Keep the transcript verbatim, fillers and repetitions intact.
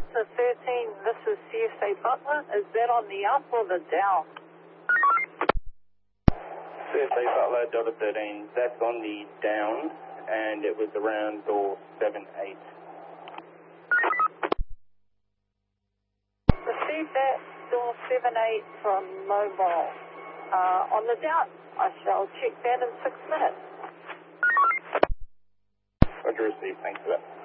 Delta thirteen, this is C S A Butler. Is that on the up or the down? C S A Butler, Delta thirteen, that's on the down, and it was around door seven eight. Receive that, door seven eight from mobile. Uh, on the down, I shall check that in six minutes. Roger, received, thanks for that.